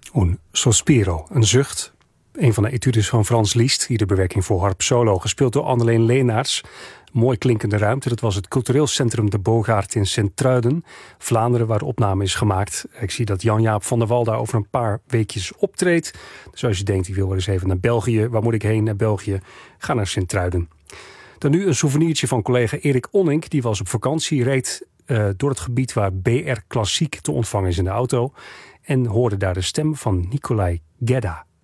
Un sospiro, een zucht. Een van de etudes van Frans Liszt, hier de bewerking voor harp solo, gespeeld door Anneleen Leenaerts. Mooi klinkende ruimte, dat was het cultureel centrum De Bogaert in Sint-Truiden, Vlaanderen, waar de opname is gemaakt. Ik zie dat Jan-Jaap van der Wal daar over een paar weekjes optreedt. Dus als je denkt, ik wil wel eens even naar België, waar moet ik heen? Naar België, ga naar Sint-Truiden. Dan nu een souvenirtje van collega Erik Onink, die was op vakantie, reed door het gebied waar BR Klassiek te ontvangen is in de auto en hoorde daar de stem van Nicolai Gedda.